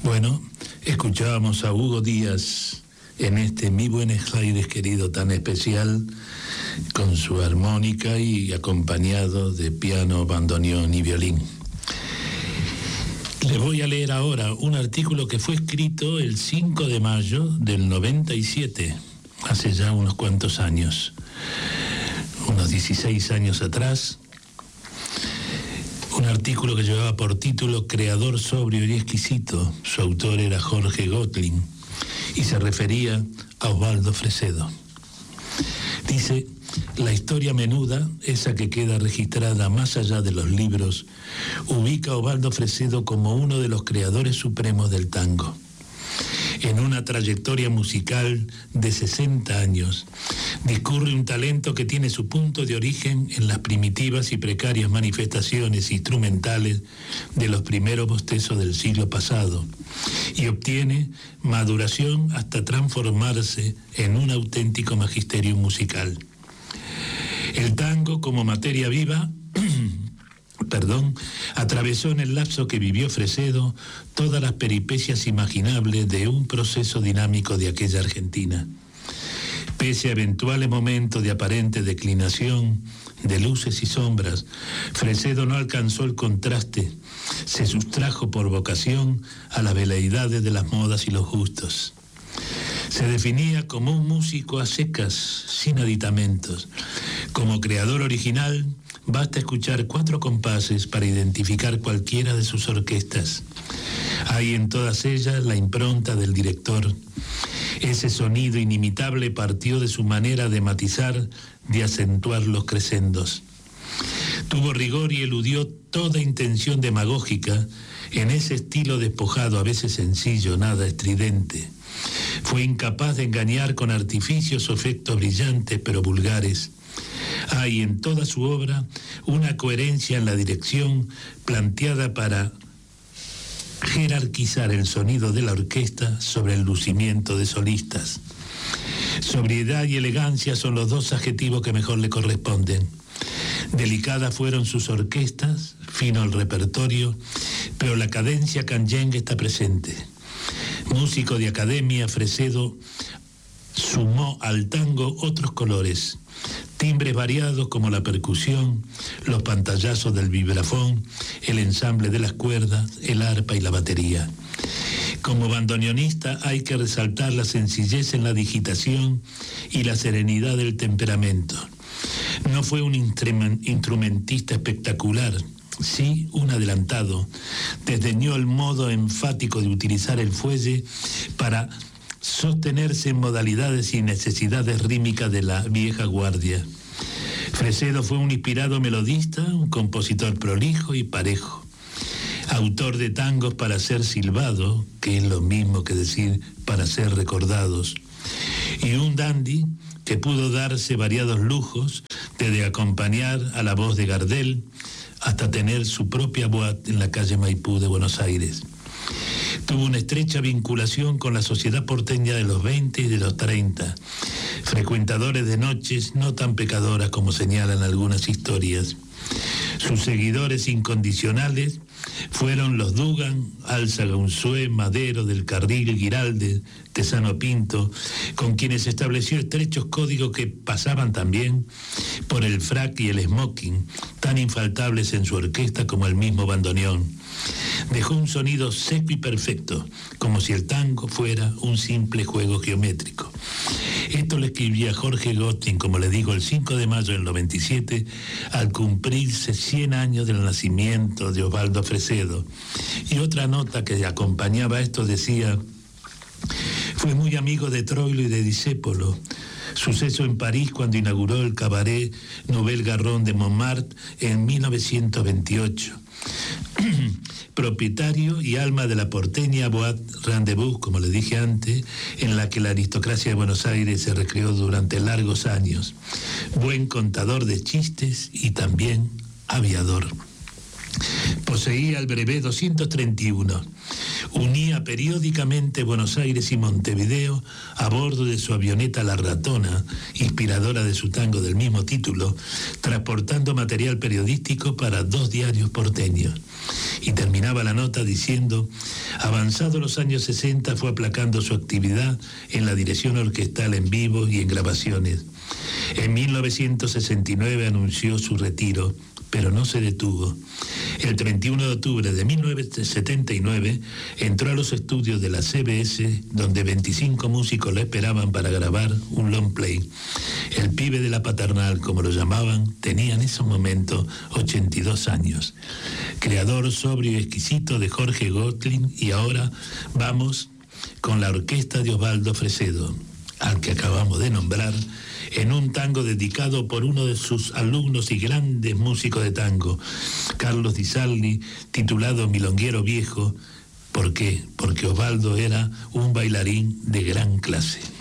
Bueno, escuchábamos a Hugo Díaz en este Mi Buenos Aires querido tan especial, con su armónica y acompañado de piano, bandoneón y violín. Les voy a leer ahora un artículo que fue escrito el 5 de mayo del 97, hace ya unos cuantos años, unos 16 años atrás. Un artículo que llevaba por título Creador sobrio y exquisito. Su autor era Jorge Gotling y se refería a Osvaldo Fresedo. Dice: la historia menuda, esa que queda registrada más allá de los libros, ubica a Osvaldo Fresedo como uno de los creadores supremos del tango. En una trayectoria musical de 60 años, discurre un talento que tiene su punto de origen en las primitivas y precarias manifestaciones instrumentales de los primeros bostezos del siglo pasado y obtiene maduración hasta transformarse en un auténtico magisterio musical. El tango, como materia viva, atravesó en el lapso que vivió Fresedo todas las peripecias imaginables de un proceso dinámico de aquella Argentina. Pese a eventuales momentos de aparente declinación, de luces y sombras, Fresedo no alcanzó el contraste, se sustrajo por vocación a las veleidades de las modas y los gustos. Se definía como un músico a secas, sin aditamentos. Como creador original, basta escuchar 4 compases para identificar cualquiera de sus orquestas. Hay en todas ellas la impronta del director. Ese sonido inimitable partió de su manera de matizar, de acentuar los crescendos. Tuvo rigor y eludió toda intención demagógica en ese estilo despojado, a veces sencillo, nada estridente. Fue incapaz de engañar con artificios o efectos brillantes pero vulgares. Hay en toda su obra una coherencia en la dirección planteada para jerarquizar el sonido de la orquesta sobre el lucimiento de solistas. Sobriedad y elegancia son los 2 adjetivos que mejor le corresponden. Delicadas fueron sus orquestas, fino el repertorio, pero la cadencia canyengue está presente. Músico de academia, Fresedo sumó al tango otros colores, timbres variados como la percusión, los pantallazos del vibrafón, el ensamble de las cuerdas, el arpa y la batería. Como bandoneonista hay que resaltar la sencillez en la digitación y la serenidad del temperamento. No fue un instrumentista espectacular, sí un adelantado. Desdeñó el modo enfático de utilizar el fuelle para sostenerse en modalidades y necesidades rítmicas de la vieja guardia. Fresedo fue un inspirado melodista, un compositor prolijo y parejo, autor de tangos para ser silbado, que es lo mismo que decir para ser recordados, y un dandy que pudo darse variados lujos, desde acompañar a la voz de Gardel hasta tener su propia boate en la calle Maipú de Buenos Aires. Tuvo una estrecha vinculación con la sociedad porteña de los 20 y de los 30, frecuentadores de noches no tan pecadoras como señalan algunas historias. Sus seguidores incondicionales fueron los Dugan, Álzaga Unzué, Madero, Del Carril, Giralde, Tesano Pinto, con quienes estableció estrechos códigos que pasaban también por el frac y el smoking, tan infaltables en su orquesta como el mismo bandoneón. Dejó un sonido seco y perfecto, como si el tango fuera un simple juego geométrico. Esto lo escribía Jorge Gotling, como le digo, el 5 de mayo del 97, al cumplirse 100 años del nacimiento de Osvaldo Fresedo. Y otra nota que acompañaba esto decía: fue muy amigo de Troilo y de Discépolo. Suceso en París cuando inauguró el cabaret Nouvelle Garron de Montmartre en 1928. Propietario y alma de la porteña Boîte Rendezvous, como le dije antes, en la que la aristocracia de Buenos Aires se recreó durante largos años. Buen contador de chistes y también aviador. Poseía el brevet 231. Unía periódicamente Buenos Aires y Montevideo a bordo de su avioneta La Ratona, inspiradora de su tango del mismo título, transportando material periodístico para 2 diarios porteños. Y terminaba la nota diciendo: avanzados los años 60 fue aplacando su actividad en la dirección orquestal en vivo y en grabaciones. En 1969 anunció su retiro, pero no se detuvo. El 31 de octubre de 1979 entró a los estudios de la CBS, donde 25 músicos lo esperaban para grabar un long play. El pibe de la paternal, como lo llamaban, tenía en ese momento 82 años. Creador sobrio y exquisito de Jorge Gotlin, y ahora vamos con la orquesta de Osvaldo Fresedo, al que acabamos de nombrar, en un tango dedicado por uno de sus alumnos y grandes músicos de tango, Carlos Di Sarli, titulado Milonguero Viejo. ¿Por qué? Porque Osvaldo era un bailarín de gran clase.